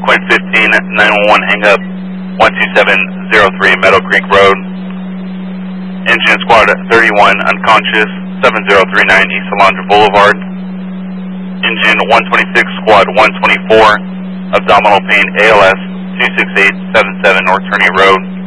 Point 15, 911, hang up 12703 Meadow Creek Road. Engine Squad 31, unconscious, 7039 East Alondra Boulevard. Engine 126, Squad 124, abdominal pain, ALS, 26877 North Turney Road.